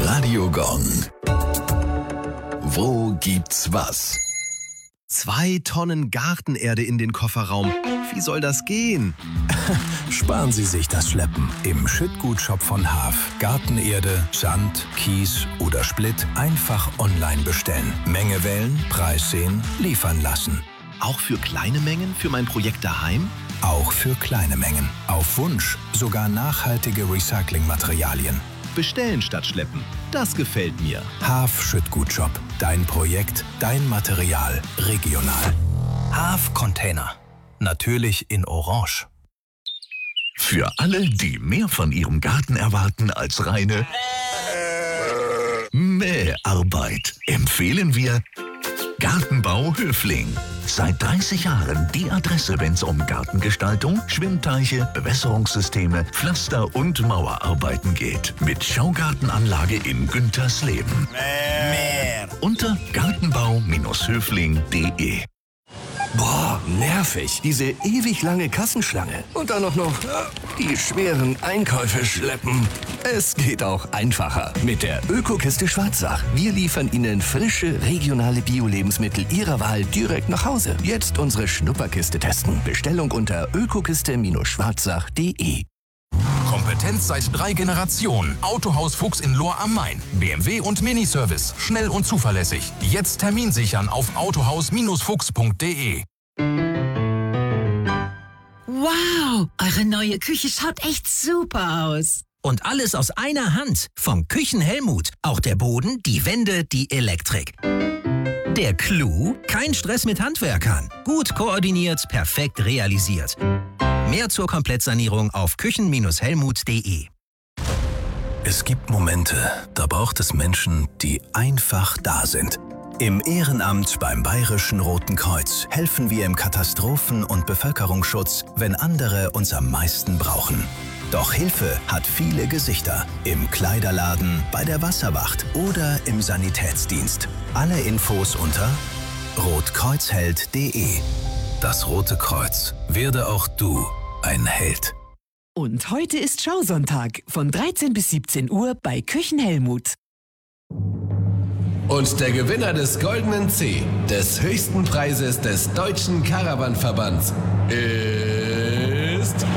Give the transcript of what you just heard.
Radio Gong. Wo gibt's was? 2 Tonnen Gartenerde in den Kofferraum. Wie soll das gehen? Sparen Sie sich das Schleppen. Im Schüttgutshop von Haaf. Gartenerde, Sand, Kies oder Splitt einfach online bestellen. Menge wählen, Preis sehen, liefern lassen. Auch für kleine Mengen für mein Projekt daheim? Auch für kleine Mengen. Auf Wunsch sogar nachhaltige Recyclingmaterialien. Bestellen statt schleppen. Das gefällt mir. Haaf Schüttgutshop. Dein Projekt, dein Material. Regional. Haaf Container. Natürlich in Orange. Für alle, die mehr von ihrem Garten erwarten als reine Mäharbeit, empfehlen wir Gartenbau Höfling. Seit 30 Jahren die Adresse, wenn es um Gartengestaltung, Schwimmteiche, Bewässerungssysteme, Pflaster und Mauerarbeiten geht. Mit Schaugartenanlage in Güntersleben. Unter gartenbau-höfling.de. Boah, nervig. Diese ewig lange Kassenschlange. Und dann noch die schweren Einkäufe schleppen. Es geht auch einfacher mit der Ökokiste Schwarzach. Wir liefern Ihnen frische, regionale Bio-Lebensmittel Ihrer Wahl direkt nach Hause. Jetzt unsere Schnupperkiste testen. Bestellung unter ökokiste-schwarzach.de. Kompetenz seit 3 Generationen. Autohaus Fuchs in Lohr am Main. BMW und Miniservice. Schnell und zuverlässig. Jetzt Termin sichern auf autohaus-fuchs.de. Wow, eure neue Küche schaut echt super aus. Und alles aus einer Hand. Vom Küchenhelmut. Auch der Boden, die Wände, die Elektrik. Der Clou? Kein Stress mit Handwerkern. Gut koordiniert, perfekt realisiert. Mehr zur Komplettsanierung auf küchen-helmut.de. Es gibt Momente, da braucht es Menschen, die einfach da sind. Im Ehrenamt beim Bayerischen Roten Kreuz helfen wir im Katastrophen- und Bevölkerungsschutz, wenn andere uns am meisten brauchen. Doch Hilfe hat viele Gesichter. Im Kleiderladen, bei der Wasserwacht oder im Sanitätsdienst. Alle Infos unter rotkreuzheld.de. Das Rote Kreuz. Werde auch du ein Held. Und heute ist Schausonntag von 13 bis 17 Uhr bei Küchenhelmut. Und der Gewinner des Goldenen C, des höchsten Preises des Deutschen Caravan-Verbands, ist